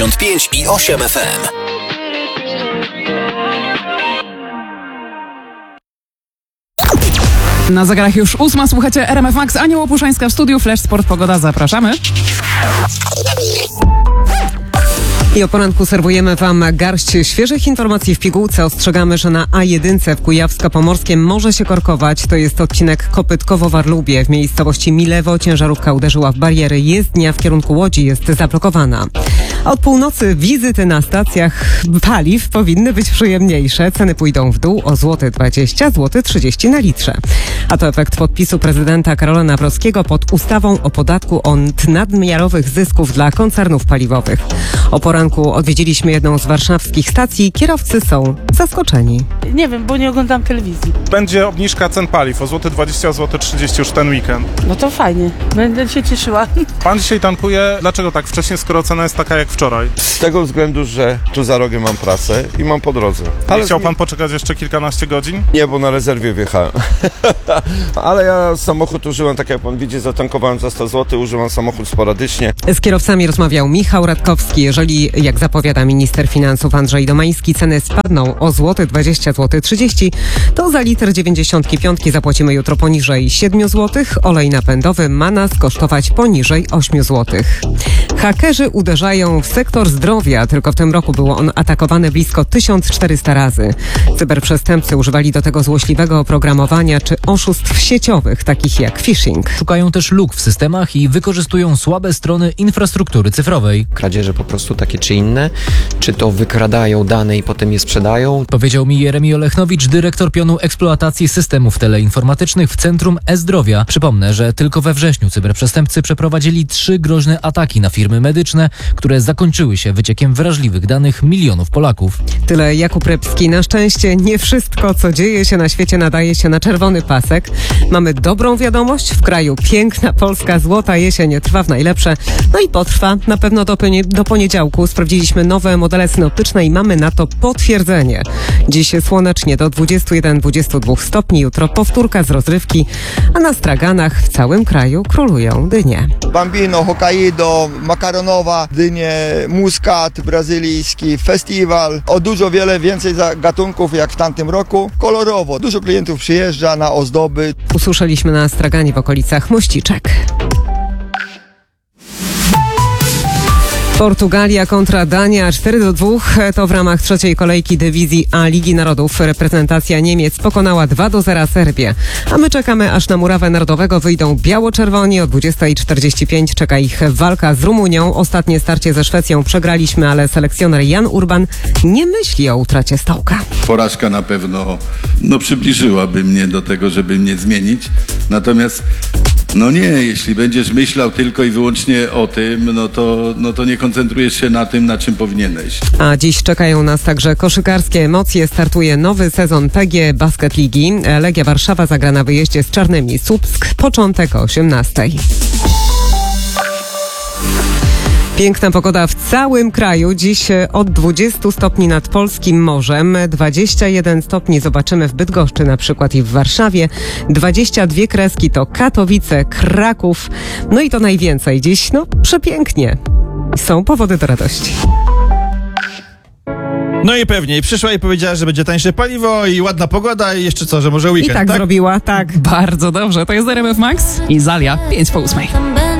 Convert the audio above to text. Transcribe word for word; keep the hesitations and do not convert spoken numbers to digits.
pięć i osiem F M. Na zegarach już ósma, słuchacie R M F Max, Ania Łopuszańska w studiu, Flash Sport Pogoda, zapraszamy. I o poranku serwujemy Wam garść świeżych informacji w pigułce. Ostrzegamy, że na A jeden w Kujawsko-Pomorskiem może się korkować. To jest odcinek Kopytkowo-Warlubie. W miejscowości Milewo ciężarówka uderzyła w bariery jezdnia w kierunku Łodzi jest zablokowana. Od północy wizyty na stacjach paliw powinny być przyjemniejsze. Ceny pójdą w dół o złoty dwadzieścia, złoty trzydzieści na litrze. A to efekt podpisu prezydenta Karola Nawrockiego pod ustawą o podatku od nadmiarowych zysków dla koncernów paliwowych. O poranku odwiedziliśmy jedną z warszawskich stacji. Kierowcy są zaskoczeni. Nie wiem, bo nie oglądam telewizji. Będzie obniżka cen paliw o złoty dwadzieścia, złoty trzydzieści już ten weekend. No to fajnie, będę się cieszyła. Pan dzisiaj tankuje. Dlaczego tak wcześnie, skoro cena jest taka jak wczoraj? Z tego względu, że tu za rogiem mam pracę i mam po drodze. Ale chciał pan poczekać jeszcze kilkanaście godzin? Nie, bo na rezerwie wjechałem. Ale ja samochód użyłem, tak jak pan widzi, zatankowałem za sto złotych, używam samochód sporadycznie. Z kierowcami rozmawiał Michał Radkowski. Jeżeli, jak zapowiada minister finansów Andrzej Domański, ceny spadną o złoty dwadzieścia, złoty trzydzieści, to za litr dziewięćdziesiątki piątki zapłacimy jutro poniżej siedmiu złotych. Olej napędowy ma nas kosztować poniżej ośmiu złotych. Hakerzy uderzają w sektor zdrowia. Tylko w tym roku było on atakowany blisko tysiąc czterysta razy. Cyberprzestępcy używali do tego złośliwego oprogramowania czy oszustw sieciowych, takich jak phishing. Szukają też luk w systemach i wykorzystują słabe strony infrastruktury cyfrowej. Kradzieże po prostu takie czy inne, czy to wykradają dane i potem je sprzedają. Powiedział mi Jeremi Olechnowicz, dyrektor pionu eksploatacji systemów teleinformatycznych w Centrum E-Zdrowia. Przypomnę, że tylko we wrześniu cyberprzestępcy przeprowadzili trzy groźne ataki na firmy medyczne, które zakończyły się wyciekiem wrażliwych danych milionów Polaków. Tyle Jakub Rybski. Na szczęście nie wszystko, co dzieje się na świecie, nadaje się na czerwony pasek. Mamy dobrą wiadomość. W kraju piękna polska złota jesień trwa w najlepsze. No i potrwa na pewno do, do poniedziałku. Sprawdziliśmy nowe modele synoptyczne i mamy na to potwierdzenie. Dziś słonecznie do dwudziestu jeden do dwudziestu dwóch stopni. Jutro powtórka z rozrywki, a na straganach w całym kraju królują dynie. Bambino, Hokkaido, makaronowa, dynie, muskat brazylijski, festiwal. O dużo wiele więcej gatunków jak w tamtym roku. Kolorowo. Dużo klientów przyjeżdża na ozdoby. Usłyszeliśmy na straganie w okolicach Mościczek. Portugalia kontra Dania cztery do dwóch. To w ramach trzeciej kolejki dywizji A Ligi Narodów. Reprezentacja Niemiec pokonała dwa do zera Serbię. A my czekamy, aż na murawę narodowego wyjdą biało-czerwoni. O dwudziesta czterdzieści pięć czeka ich walka z Rumunią. Ostatnie starcie ze Szwecją przegraliśmy, ale selekcjoner Jan Urban nie myśli o utracie stołka. Porażka na pewno no, przybliżyłaby mnie do tego, żeby mnie zmienić. Natomiast no nie, jeśli będziesz myślał tylko i wyłącznie o tym, no to, no to nie koncentrujesz się na tym, na czym powinieneś. A dziś czekają nas także koszykarskie emocje. Startuje nowy sezon P G Basket Ligi. Legia Warszawa zagra na wyjeździe z Czarnymi Słupsk. Początek o osiemnastej. Piękna pogoda w całym kraju. Dziś od dwudziestu stopni nad polskim morzem. dwadzieścia jeden stopni zobaczymy w Bydgoszczy na przykład i w Warszawie. dwadzieścia dwie kreski to Katowice, Kraków. No i to najwięcej. Dziś, no, przepięknie. Są powody do radości. No i pewnie. Przyszła i powiedziała, że będzie tańsze paliwo i ładna pogoda i jeszcze co, że może weekend, I tak, tak? zrobiła, tak. Bardzo dobrze, to jest R M F Max i Zalia pięć po ósmej.